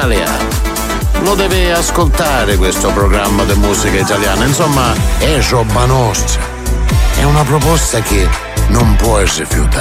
Italia. Lo deve ascoltare questo programma di musica italiana, insomma, è roba nostra. È una proposta che non puoi rifiutare.